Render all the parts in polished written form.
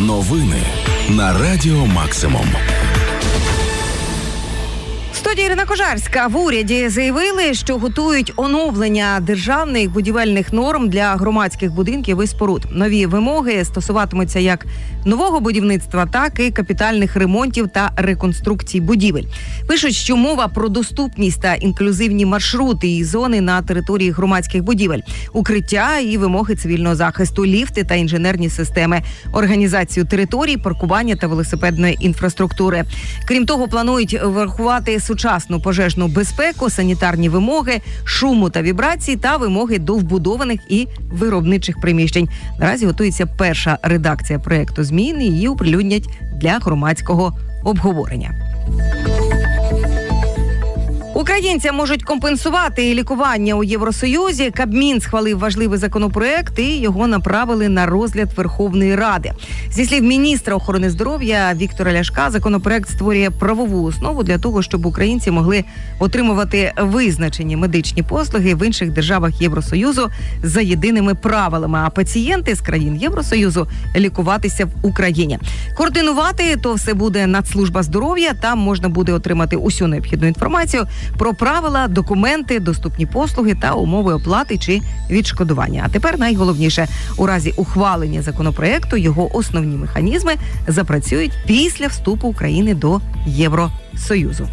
Новини на Радіо Максимум. Студія Ірина Кожарська. В уряді заявили, що готують оновлення державних будівельних норм для громадських будинків і споруд. Нові вимоги стосуватимуться як нового будівництва, так і капітальних ремонтів та реконструкцій будівель. Пишуть, що мова про доступність та інклюзивні маршрути і зони на території громадських будівель, укриття і вимоги цивільного захисту, ліфти та інженерні системи, організацію територій, паркування та велосипедної інфраструктури. Крім того, планують врахувати сучасну пожежну безпеку, санітарні вимоги, шуму та вібрацій та вимоги до вбудованих і виробничих приміщень. Наразі готується перша редакція проекту змін, і її оприлюднять для громадського обговорення. Українцям можуть компенсувати лікування у Євросоюзі. Кабмін схвалив важливий законопроект і його направили на розгляд Верховної Ради. Зі слів міністра охорони здоров'я Віктора Ляшка, законопроект створює правову основу для того, щоб українці могли отримувати визначені медичні послуги в інших державах Євросоюзу за єдиними правилами, а пацієнти з країн Євросоюзу лікуватися в Україні. Координувати то все буде Нацслужба здоров'я. Там можна буде отримати усю необхідну інформацію про правила, документи, доступні послуги та умови оплати чи відшкодування. А тепер найголовніше, у разі ухвалення законопроекту його основні механізми запрацюють після вступу України до Євросоюзу.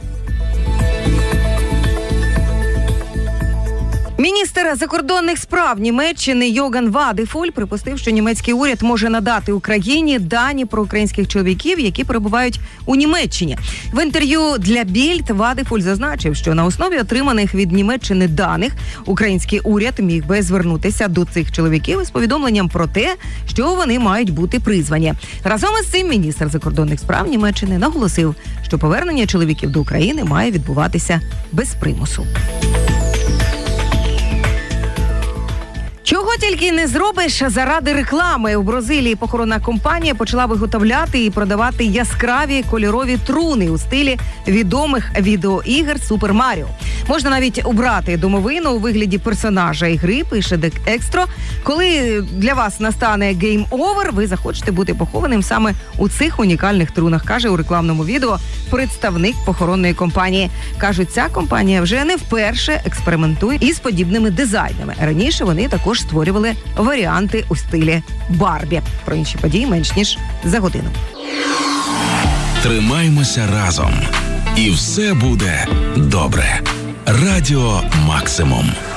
Міністр закордонних справ Німеччини Йоган Вадефуль припустив, що німецький уряд може надати Україні дані про українських чоловіків, які перебувають у Німеччині. В інтерв'ю для Більд Вадефуль зазначив, що на основі отриманих від Німеччини даних український уряд міг би звернутися до цих чоловіків із повідомленням про те, що вони мають бути призвані. Разом із цим міністр закордонних справ Німеччини наголосив, що повернення чоловіків до України має відбуватися без примусу. Чого тільки не зробиш заради реклами. У Бразилії похоронна компанія почала виготовляти і продавати яскраві кольорові труни у стилі відомих відеоігр Супер Маріо. Можна навіть убрати домовину у вигляді персонажа ігри, пише Дек Екстро. Коли для вас настане гейм овер, ви захочете бути похованим саме у цих унікальних трунах, каже у рекламному відео представник похоронної компанії. Кажуть, ця компанія вже не вперше експериментує із подібними дизайнами. Раніше вони також створювали варіанти у стилі Барбі. Про інші події менш ніж за годину. Тримаймося разом. І все буде добре. Радіо Максимум.